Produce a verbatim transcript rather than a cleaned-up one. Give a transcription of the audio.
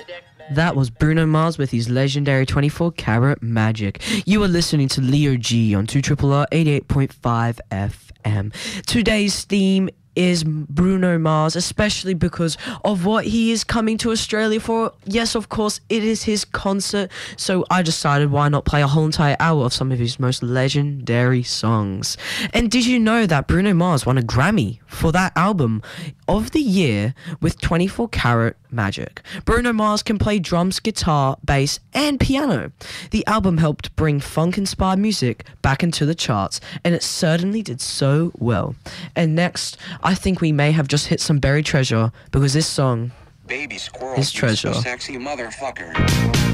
That was Bruno Mars with his legendary twenty-four karat Magic. You are listening to Leo G on two R R R eighty-eight point five F M. Today's theme is Bruno Mars, especially because of what he is coming to Australia for. Yes, of course, it is his concert, so I decided why not play a whole entire hour of some of his most legendary songs. And did you know that Bruno Mars won a Grammy for that album of the year with twenty-four karat Magic? Bruno Mars can play drums, guitar, bass, and piano. The album helped bring funk-inspired music back into the charts, and it certainly did so well. And next, I think we may have just hit some buried treasure, because this song Baby squirrel, is treasure. so sexy motherfucker.